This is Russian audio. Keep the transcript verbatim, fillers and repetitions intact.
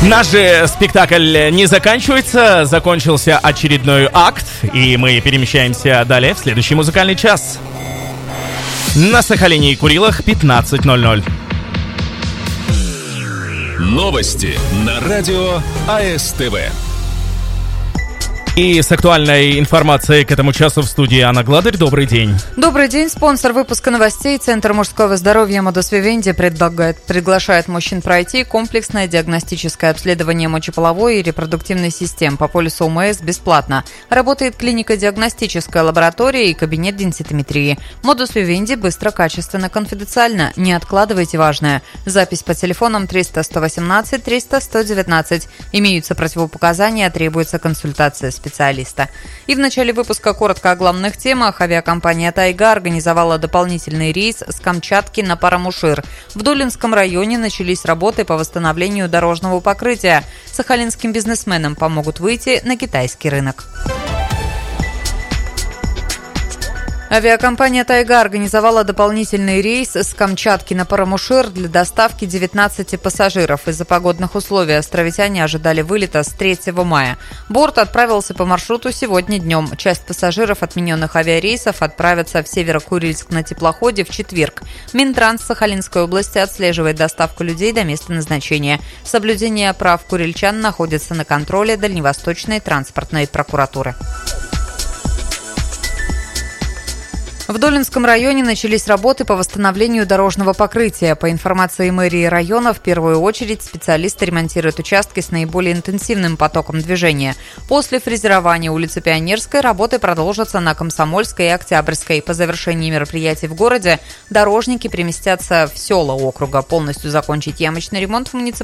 Наш же спектакль не заканчивается, закончился очередной акт, и мы перемещаемся далее в следующий музыкальный час. На Сахалине и Курилах пятнадцать ноль ноль. Новости на радио АСТВ. И с актуальной информацией к этому часу в студии Анна Гладырь. Добрый день. Добрый день. Спонсор выпуска новостей Центр мужского здоровья Модус Вивенди предлагает, приглашает мужчин пройти комплексное диагностическое обследование мочеполовой и репродуктивной систем по полису ОМС бесплатно. Работает клиника диагностическая лаборатория и кабинет денситометрии. Модус Вивенди быстро, качественно, конфиденциально. Не откладывайте важное. Запись по телефонам триста сто восемнадцать триста сто девятнадцать. Имеются противопоказания, требуется консультация с специалиста. И в начале выпуска коротко о главных темах. Авиакомпания «Тайга» организовала дополнительный рейс с Камчатки на Парамушир. В Долинском районе начались работы по восстановлению дорожного покрытия. Сахалинским бизнесменам помогут выйти на китайский рынок. Авиакомпания «Тайга» организовала дополнительный рейс с Камчатки на Парамушир для доставки девятнадцати пассажиров. Из-за погодных условий островитяне ожидали вылета с третьего мая. Борт отправился по маршруту сегодня днем. Часть пассажиров отмененных авиарейсов отправятся в Северо-Курильск на теплоходе в четверг. Минтранс Сахалинской области отслеживает доставку людей до места назначения. Соблюдение прав курильчан находится на контроле Дальневосточной транспортной прокуратуры. В Долинском районе начались работы по восстановлению дорожного покрытия. По информации мэрии района, в первую очередь специалисты ремонтируют участки с наиболее интенсивным потоком движения. После фрезерования улицы Пионерской работы продолжатся на Комсомольской и Октябрьской. По завершении мероприятий в городе дорожники переместятся в села округа. Полностью закончить ямочный ремонт в муниципальном